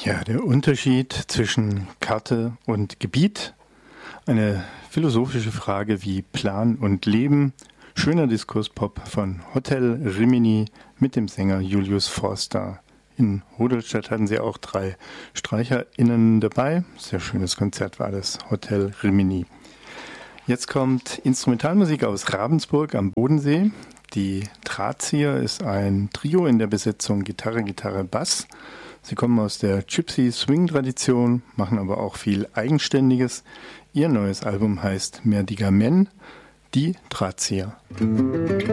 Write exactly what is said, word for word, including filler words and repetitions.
Ja, der Unterschied zwischen Karte und Gebiet, eine philosophische Frage wie Plan und Leben, schöner Diskurspop von Hotel Rimini mit dem Sänger Julius Forster. In Rudolstadt hatten sie auch drei StreicherInnen dabei. Sehr schönes Konzert war das, Hotel Rimini. Jetzt kommt Instrumentalmusik aus Ravensburg am Bodensee. Die Drahtzieher ist ein Trio in der Besetzung Gitarre, Gitarre, Bass. Sie kommen aus der Gypsy-Swing-Tradition, machen aber auch viel Eigenständiges. Ihr neues Album heißt Merdigamen, die Drahtzieher.